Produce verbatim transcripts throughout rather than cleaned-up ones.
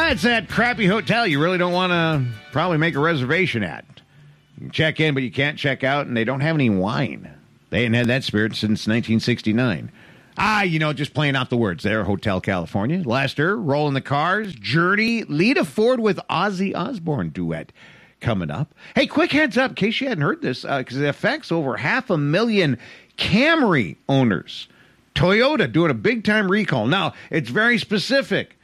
Ah, it's that crappy hotel you really don't want to probably make a reservation at. You can check in, but you can't check out, and they don't have any wine. They ain't had that spirit since nineteen sixty-nine. Ah, you know, just playing off the words there. Hotel California. Lester, Rolling the Cars, Journey, Lita Ford with Ozzy Osbourne duet coming up. Hey, quick heads up, in case you hadn't heard this, because uh, it affects over half a million Camry owners. Toyota doing a big-time recall. Now, it's very specific.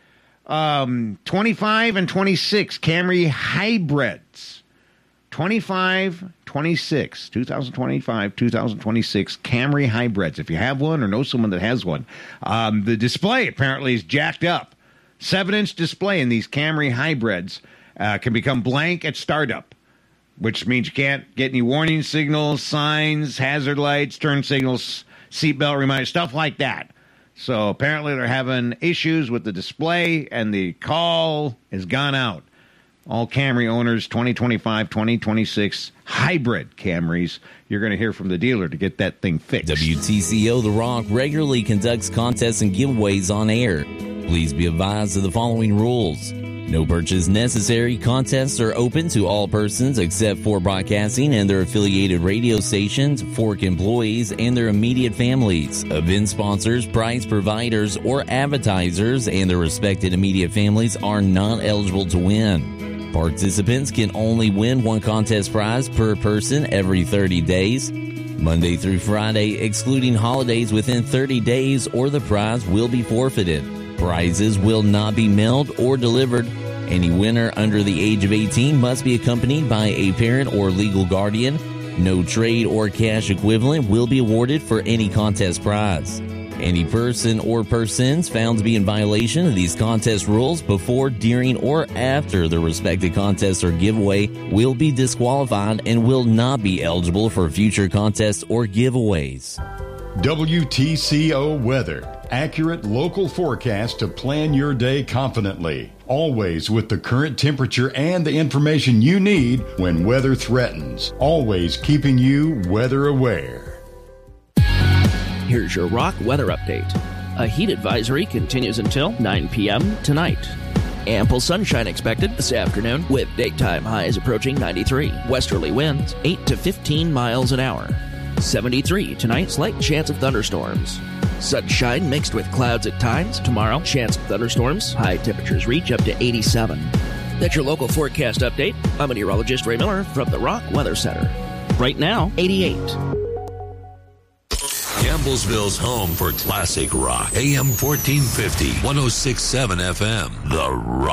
Um, twenty-five and twenty-six Camry hybrids. twenty-five, twenty-six, twenty twenty-five, twenty twenty-six Camry hybrids. If you have one or know someone that has one, um, the display apparently is jacked up. Seven-inch display in these Camry hybrids uh, can become blank at startup, which means you can't get any warning signals, signs, hazard lights, turn signals, seatbelt reminders, stuff like that. So apparently they're having issues with the display, and the call has gone out. All Camry owners, twenty twenty-five, twenty twenty-six hybrid Camrys, you're going to hear from the dealer to get that thing fixed. W T C O The Rock regularly conducts contests and giveaways on air. Please be advised of the following rules. No purchase necessary. Contests are open to all persons except for broadcasting and their affiliated radio stations, Fork employees, and their immediate families. Event sponsors, prize providers, or advertisers and their respected immediate families are not eligible to win. Participants can only win one contest prize per person every thirty days, Monday through Friday, excluding holidays within thirty days, or the prize will be forfeited. Prizes will not be mailed or delivered. Any winner under the age of eighteen must be accompanied by a parent or legal guardian. No trade or cash equivalent will be awarded for any contest prize. Any person or persons found to be in violation of these contest rules before, during, or after the respective contest or giveaway will be disqualified and will not be eligible for future contests or giveaways. W T C O Weather. Accurate local forecast to plan your day confidently. Always with the current temperature and the information you need when weather threatens. Always keeping you weather aware. Here's your Rock weather update. A heat advisory continues until nine p.m. tonight. Ample sunshine expected this afternoon with daytime highs approaching ninety-three. Westerly winds eight to fifteen miles an hour. seventy-three tonight, slight chance of thunderstorms. Sunshine mixed with clouds at times. Tomorrow, chance of thunderstorms. High temperatures reach up to eighty-seven. That's your local forecast update. I'm meteorologist Ray Miller from the Rock Weather Center. Right now, eighty-eight. Campbellsville's home for classic rock. A M fourteen fifty, one oh six point seven F M. The Rock.